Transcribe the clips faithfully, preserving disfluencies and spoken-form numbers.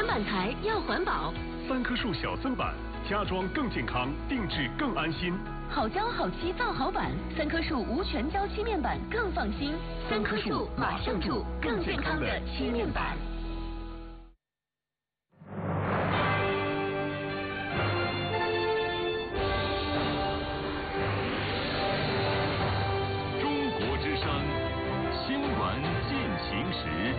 单板材要环保。 三棵树小森板，家装更健康，定制更安心。 好胶好漆造好板，三棵树无全胶漆面板更放心。三棵树马上住更健康的漆面板。 中国之声新闻进行时。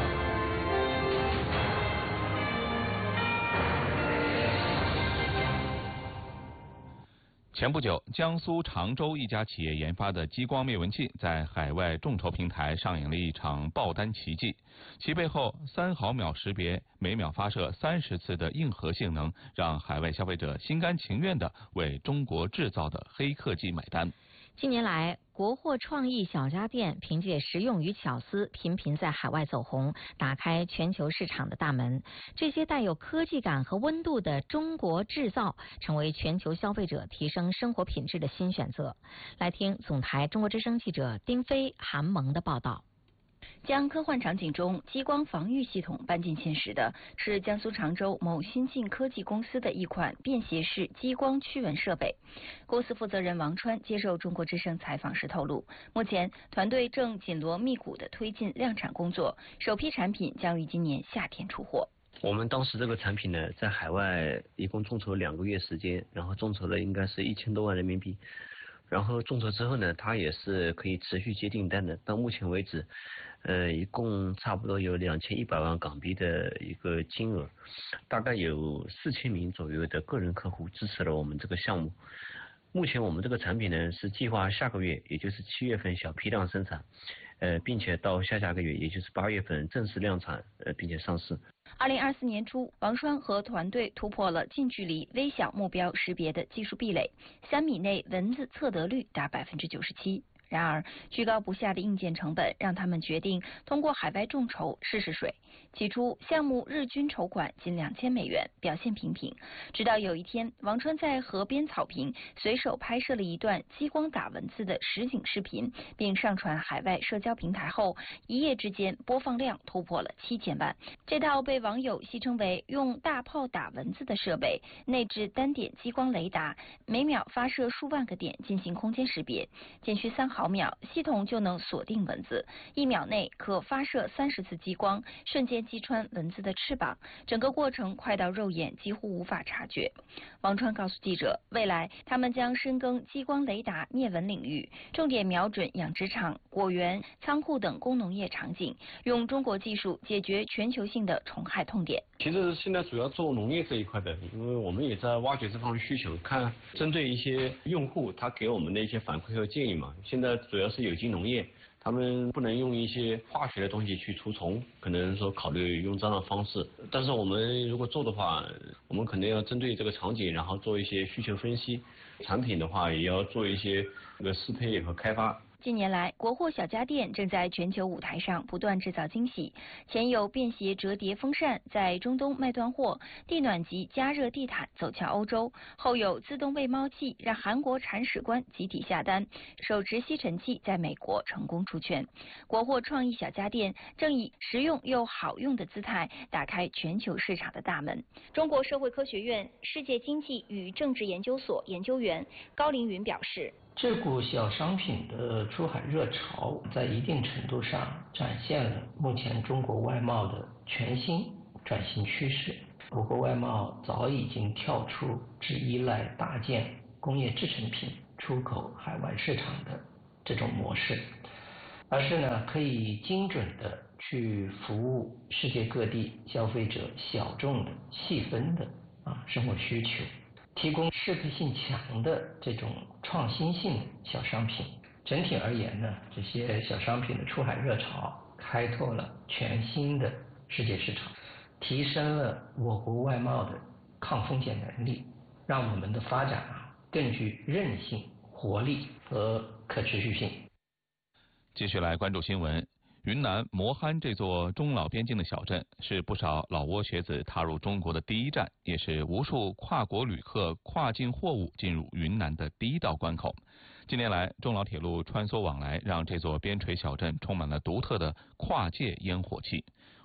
前不久，江苏常州一家企业研发的激光灭蚊器在海外众筹平台上演了一场爆单奇迹。其背后三毫秒识别、每秒发射三十次的硬核性能，让海外消费者心甘情愿地为中国制造的黑科技买单。 近年来，国货创意小家电凭借实用与巧思，频频在海外走红，打开全球市场的大门。这些带有科技感和温度的中国制造，成为全球消费者提升生活品质的新选择。来听总台中国之声记者丁飞、韩萌的报道。 将科幻场景中激光防御系统搬进现实的是江苏常州某新晋科技公司的一款便携式激光驱蚊设备。公司负责人王川接受中国之声采访时透露，目前团队正紧锣密鼓地推进量产工作，首批产品将于今年夏天出货。 我们当时这个产品呢，在海外一共众筹两个月时间，然后众筹了应该是一千多万人民币。然后众筹之后呢，它也是可以持续接订单的。到目前为止，呃，一共差不多有两千一百万港币的一个金额，大概有四千名左右的个人客户支持了我们这个项目。目前我们这个产品呢是计划下个月，也就是七月份小批量生产，呃，并且到下下个月，也就是八月份正式量产，呃，并且上市。 二零二四年初，王川和团队突破了近距离微小目标识别的技术壁垒，三米内蚊子测得率达百分之九十七。然而，居高不下的硬件成本让他们决定通过海外众筹试试水。起初，项目日均筹款仅两千美元，表现平平。直到有一天，王川在河边草坪随手拍摄了一段激光打蚊子的实景视频，并上传海外社交平台后，一夜之间播放量突破了七千万。这套被网友戏称为用大炮打蚊子的设备，内置单点激光雷达，每秒发射数万个点进行空间识别，仅需三毫秒，系统就能锁定蚊子，一秒内可发射三十次激光，瞬间击穿蚊子的翅膀，整个过程快到肉眼几乎无法察觉。王川告诉记者，未来他们将深耕激光雷达灭蚊领域，重点瞄准养殖场、果园、仓库等工农业场景，用中国技术解决全球性的虫害痛点。 其实现在主要做农业这一块的，因为我们也在挖掘这方面需求，看针对一些用户他给我们的一些反馈和建议嘛。现在主要是有机农业，他们不能用一些化学的东西去除虫，可能说考虑用这样的方式。但是我们如果做的话，我们肯定要针对这个场景，然后做一些需求分析，产品的话也要做一些这个适配和开发。 近年来，国货小家电正在全球舞台上不断制造惊喜。前有便携折叠风扇在中东卖断货，地暖级加热地毯走俏欧洲；后有自动喂猫器让韩国铲屎官集体下单，手持吸尘器在美国成功出圈。国货创意小家电正以实用又好用的姿态打开全球市场的大门。中国社会科学院世界经济与政治研究所研究员高凌云表示， 这股小商品的出海热潮，在一定程度上展现了目前中国外贸的全新转型趋势。我国外贸早已经跳出只依赖大件工业制成品出口海外市场的这种模式，而是呢可以精准的去服务世界各地消费者小众的细分的啊生活需求，提供适配性强的这种创新性小商品。整体而言呢，这些小商品的出海热潮开拓了全新的世界市场，提升了我国外贸的抗风险能力，让我们的发展啊更具韧性、活力和可持续性。 继续来关注新闻。云南磨憨这座中老边境的小镇，是不少老挝学子踏入中国的第一站，也是无数跨国旅客跨境货物进入云南的第一道关口。近年来，中老铁路穿梭往来，让这座边陲小镇充满了独特的跨界烟火气。我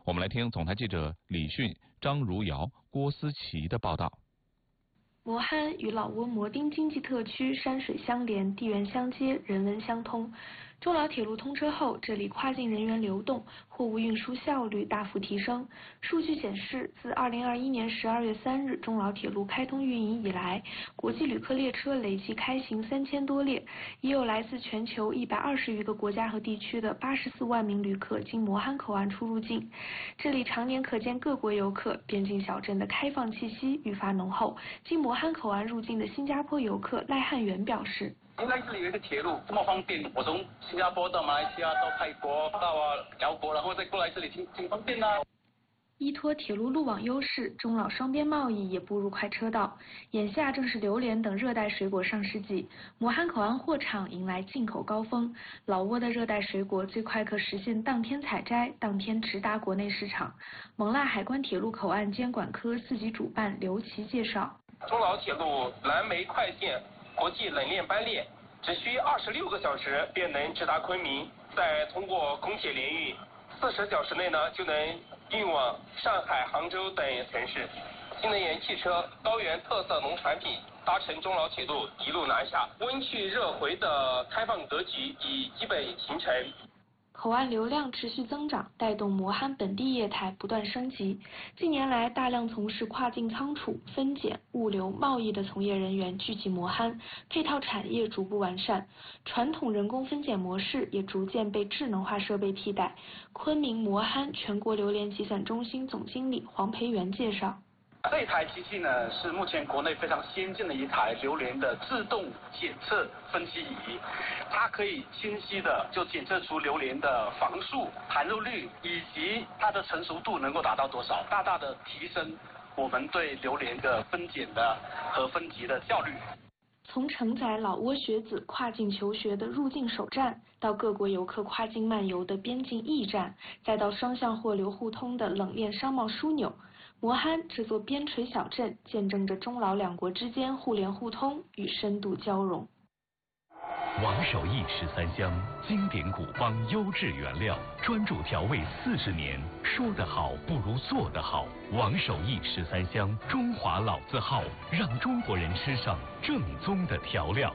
我们来听总台记者李迅、张如瑶、郭思琪的报道。 磨憨与老挝摩丁经济特区山水相连，地缘相接，人文相通。中老铁路通车后，这里跨境人员流动、货物运输效率大幅提升。数据显示，自二零二一年十二月三日中老铁路开通运营以来，国际旅客列车累计开行三千多列，也有来自全球一百二十余个国家和地区的八十四万名旅客经磨憨口岸出入境。这里常年可见各国游客，边境小镇的开放气息愈发浓厚。经磨憨口岸入境的新加坡游客赖汉元表示。 应该这里有一个铁路这么方便，我从新加坡到马来西亚到泰国到啊辽国，然后再过来这里挺挺方便的、啊。 依托铁路路网优势，中老双边贸易也步入快车道。眼下正是榴莲等热带水果上市季，磨憨口岸货场迎来进口高峰。老挝的热带水果最快可实现当天采摘，当天直达国内市场。勐腊海关铁路口岸监管科四级主办刘琦介绍， 中老铁路蓝莓快线国际冷链班列，只需二十六个小时便能直达昆明，再通过空铁联运，四十小时内呢就能运往上海、杭州等城市。新能源汽车、高原特色农产品搭乘中老铁路一路南下，温去热回的开放格局已基本形成。 口岸流量持续增长，带动磨憨本地业态不断升级。近年来，大量从事跨境仓储、分拣、物流、贸易的从业人员聚集磨憨，配套产业逐步完善，传统人工分拣模式也逐渐被智能化设备替代。昆明磨憨全国榴莲集散中心总经理黄培元介绍。 这台机器呢，是目前国内非常先进的一台榴莲的自动检测分析仪，它可以清晰的就检测出榴莲的房数、含肉率以及它的成熟度能够达到多少，大大的提升我们对榴莲的分拣的和分级的效率。 从承载老挝学子跨境求学的入境首站，到各国游客跨境漫游的边境驿站，再到双向货流互通的冷链商贸枢纽，磨憨这座边陲小镇见证着中老两国之间互联互通与深度交融。 王守义十三香，经典古方，优质原料，专注调味四十年。说得好不如做得好。王守义十三香，中华老字号，让中国人吃上正宗的调料。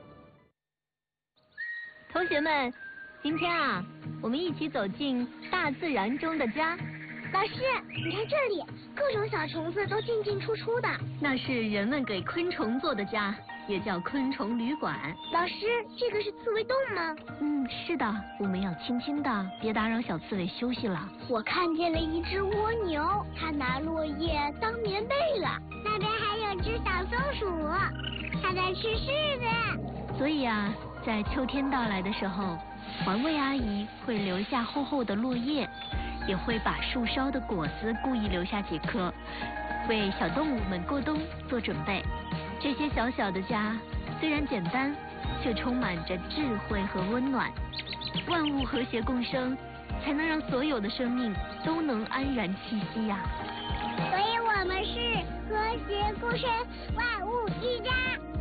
同学们，今天啊，我们一起走进大自然中的家。 老师，你看这里，各种小虫子都进进出出的。 那是人们给昆虫做的家，也叫昆虫旅馆。 老师，这个是刺猬洞吗？ 嗯，是的，我们要轻轻的，别打扰小刺猬休息了。 我看见了一只蜗牛，它拿落叶当棉被了。那边还有只小松鼠，它在吃柿子。 所以啊，在秋天到来的时候，环卫阿姨会留下厚厚的落叶，也会把树梢的果子故意留下几颗，为小动物们过冬做准备。这些小小的家虽然简单，却充满着智慧和温暖。万物和谐共生，才能让所有的生命都能安然栖息呀。 所以我们是和谐共生，万物一家。